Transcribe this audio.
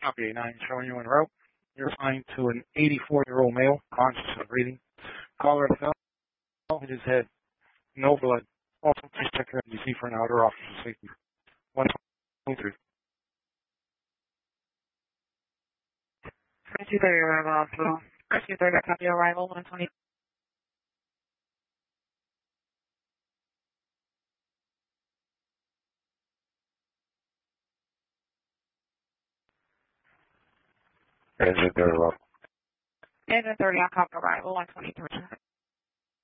Copy 9, showing you en route. You're assigned to an 84-year-old male, conscious and breathing. Caller fell, hit his head. No blood. Also, please check your MDC for an outer officer safety. 123. 2230 arrival hospital. 2230, copy arrival, 120. Engine 30 Engine 30 on copy arrival, 123.